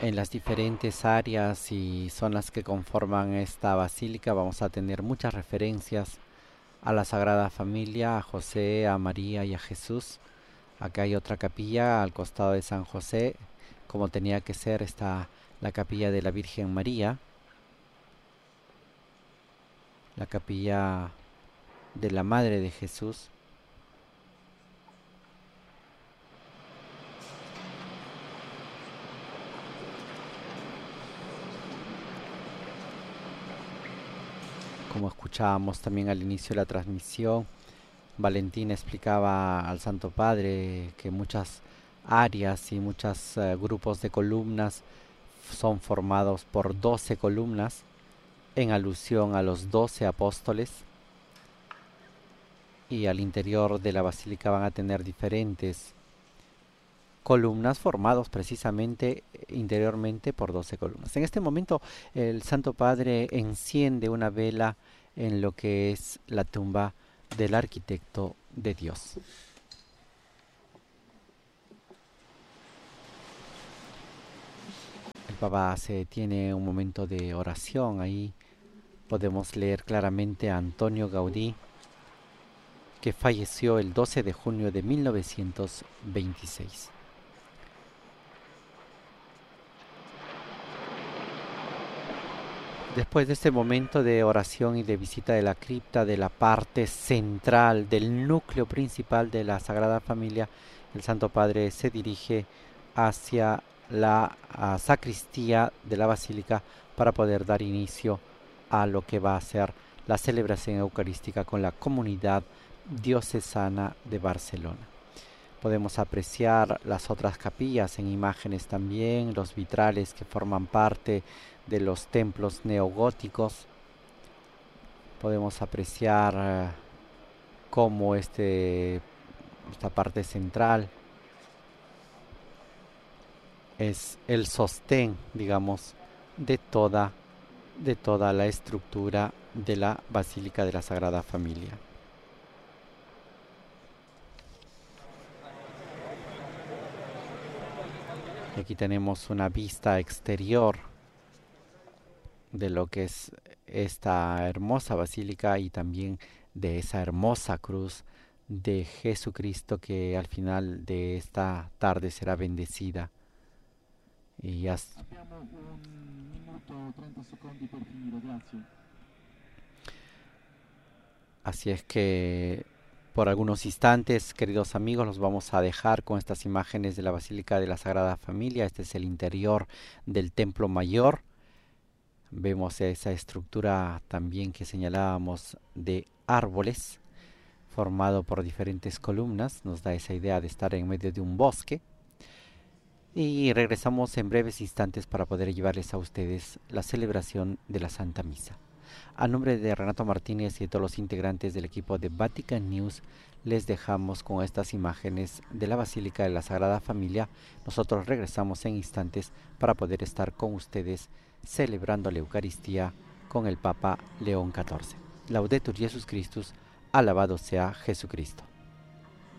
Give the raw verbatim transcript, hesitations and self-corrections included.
En las diferentes áreas y zonas que conforman esta basílica vamos a tener muchas referencias a la Sagrada Familia, a José, a María y a Jesús. Acá hay otra capilla al costado de San José, como tenía que ser, está la capilla de la Virgen María, la capilla de la Madre de Jesús. Como escuchábamos también al inicio de la transmisión, Valentina explicaba al Santo Padre que muchas áreas y muchos uh, grupos de columnas son formados por doce columnas en alusión a los doce apóstoles, y al interior de la basílica van a tener diferentes columnas formados precisamente interiormente por doce columnas. En este momento el Santo Padre enciende una vela en lo que es la tumba del arquitecto de Dios. El Papa se tiene un momento de oración. Ahí podemos leer claramente a Antonio Gaudí, que falleció el doce de junio de mil novecientos veintiséis. Después de este momento de oración y de visita de la cripta, de la parte central, del núcleo principal de la Sagrada Familia, el Santo Padre se dirige hacia la sacristía de la Basílica para poder dar inicio a lo que va a ser la celebración eucarística con la comunidad diocesana de Barcelona. Podemos apreciar las otras capillas en imágenes también, los vitrales que forman parte de los templos neogóticos. Podemos apreciar uh, cómo este, esta parte central es el sostén, digamos, de toda, de toda la estructura de la Basílica de la Sagrada Familia. Aquí tenemos una vista exterior de lo que es esta hermosa basílica y también de esa hermosa cruz de Jesucristo que al final de esta tarde será bendecida. Y ya así es que por algunos instantes, queridos amigos, los vamos a dejar con estas imágenes de la Basílica de la Sagrada Familia. Este es el interior del Templo Mayor. Vemos esa estructura también que señalábamos de árboles, formado por diferentes columnas. Nos da esa idea de estar en medio de un bosque. Y regresamos en breves instantes para poder llevarles a ustedes la celebración de la Santa Misa. A nombre de Renato Martínez y de todos los integrantes del equipo de Vatican News, les dejamos con estas imágenes de la Basílica de la Sagrada Familia. Nosotros regresamos en instantes para poder estar con ustedes celebrando la Eucaristía con el Papa León catorce. Laudetur Jesus Christus, alabado sea Jesucristo.